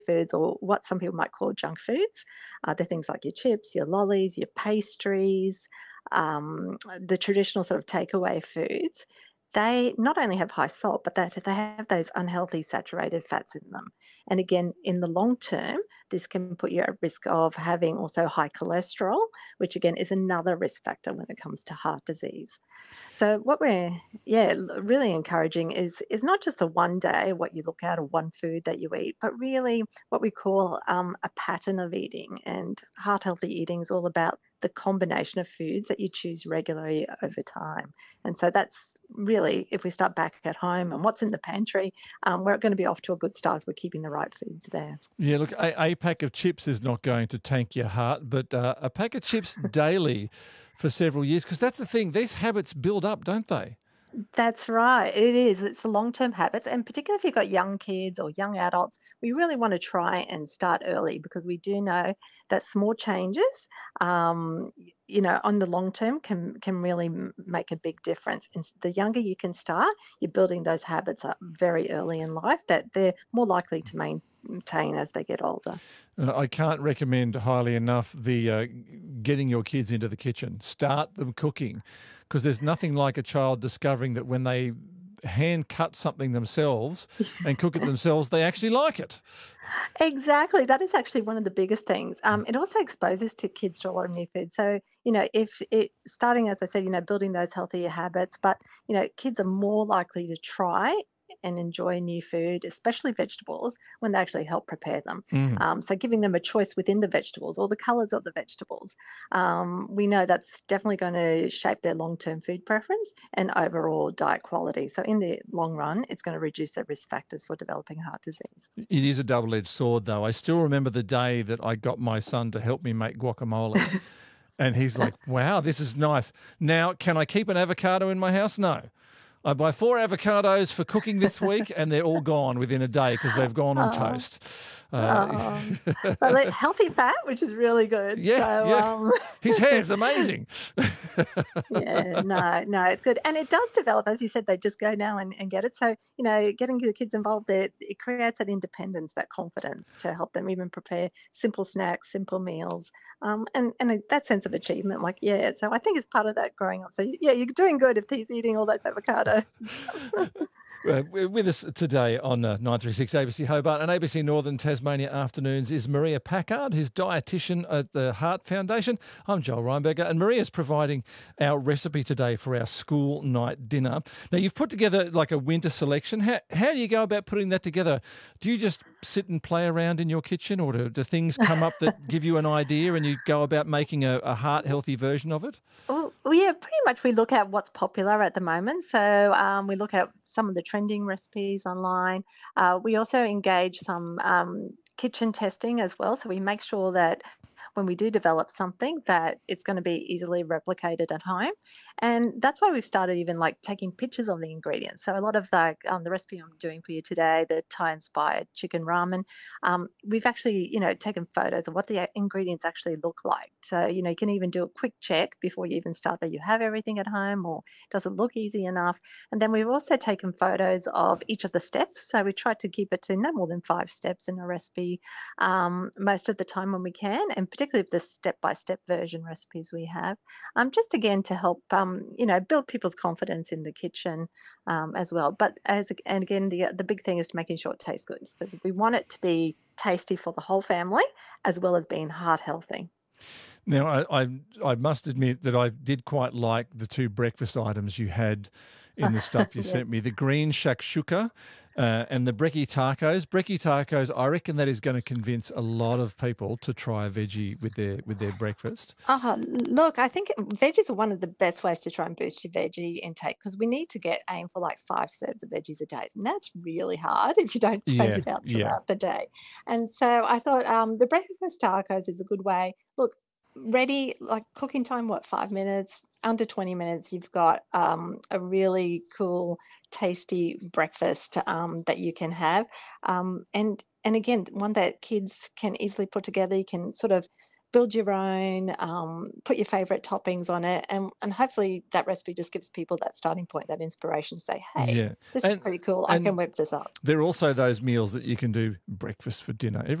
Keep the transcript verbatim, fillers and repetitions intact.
foods or what some people might call junk foods. Uh, they're things like your chips, your lollies, your pastries, um, the traditional sort of takeaway foods. They not only have high salt, but that they have those unhealthy saturated fats in them. And again, in the long term, this can put you at risk of having also high cholesterol, which again is another risk factor when it comes to heart disease. So what we're yeah l- really encouraging is is not just a one day what you look at or one food that you eat, but really what we call um, a pattern of eating. And heart healthy eating is all about the combination of foods that you choose regularly over time. And so that's really, if we start back at home and what's in the pantry, um, we're going to be off to a good start if we're keeping the right foods there. Yeah, look, a, a pack of chips is not going to tank your heart, but uh, a pack of chips daily for several years, because that's the thing, these habits build up, don't they? That's right. It is. It's the long-term habits, and particularly if you've got young kids or young adults, we really want to try and start early because we do know that small changes, um, y- you know, on the long term can can really m- make a big difference. And s- the younger you can start, you're building those habits up very early in life that they're more likely to maintain as they get older. Uh, I can't recommend highly enough the uh, getting your kids into the kitchen. Start them cooking, because there's nothing like a child discovering that when they hand cut something themselves and cook it themselves, they actually like it. Exactly. That is actually one of the biggest things. Um, it also exposes to kids to a lot of new food. So, you know, if it starting, as I said, you know, building those healthier habits, but, you know, kids are more likely to try and enjoy new food, especially vegetables, when they actually help prepare them. Mm. Um, so, giving them a choice within the vegetables or the colors of the vegetables, um, we know that's definitely going to shape their long term food preference and overall diet quality. So, in the long run, it's going to reduce their risk factors for developing heart disease. It is a double-edged sword, though. I still remember the day that I got my son to help me make guacamole. And he's like, wow, this is nice. Now, can I keep an avocado in my house? No. I buy four avocados for cooking this week, and they're all gone within a day because they've gone on Oh, toast. Uh, oh. But like healthy fat, which is really good. yeah, So, yeah. um, His hair's amazing. yeah, no, no, it's good. And it does develop, as you said, they just go now and, and get it. So, you know, getting the kids involved there, it creates that independence, that confidence to help them even prepare simple snacks, simple meals, um, and, and that sense of achievement. Like, yeah, so I think it's part of that growing up. So, yeah, you're doing good if he's eating all those avocados. Uh, with us today on uh, nine three six A B C Hobart and A B C Northern Tasmania Afternoons is Maria Packard, who's dietitian at the Heart Foundation. I'm Joel Reinberger, and Maria's providing our recipe today for our school night dinner. Now, you've put together like a winter selection. How, how do you go about putting that together? Do you just sit and play around in your kitchen, or do, do things come up that give you an idea and you go about making a, a heart-healthy version of it? Well, well, yeah, pretty much we look at what's popular at the moment. So um, we look at some of the trending recipes online. Uh, we also engage some um, kitchen testing as well. So we make sure that when we do develop something that it's going to be easily replicated at home. And that's why we've started even like taking pictures of the ingredients. So a lot of like um, the recipe I'm doing for you today, the Thai inspired chicken ramen, um, we've actually, you know, taken photos of what the ingredients actually look like. So, you know, you can even do a quick check before you even start that you have everything at home or does it look easy enough. And then we've also taken photos of each of the steps. So we try to keep it to no more than five steps in a recipe um, most of the time when we can, and particularly the step-by-step version recipes we have, um, just again to help, um, you know, build people's confidence in the kitchen um, as well. But as and again, the the big thing is making sure it tastes good because we want it to be tasty for the whole family as well as being heart healthy. Now, I, I I must admit that I did quite like the two breakfast items you had in the stuff you Yes. sent me: the green shakshuka uh, and the brekkie tacos. Brekkie tacos, I reckon that is going to convince a lot of people to try a veggie with their with their breakfast. Oh, look, I think veggies are one of the best ways to try and boost your veggie intake because we need to get aim for like five serves of veggies a day. And that's really hard if you don't space Yeah, it out yeah. throughout the day. And so I thought um, the breakfast tacos is a good way. Look, ready, like cooking time, what, five minutes? Under twenty minutes, you've got um, a really cool, tasty breakfast um, that you can have. Um, and and again, one that kids can easily put together. You can sort of build your own, um, put your favourite toppings on it, and and hopefully that recipe just gives people that starting point, that inspiration to say, hey, Yeah. this is And pretty cool. I and can whip this up. there are also those meals that you can do breakfast for dinner.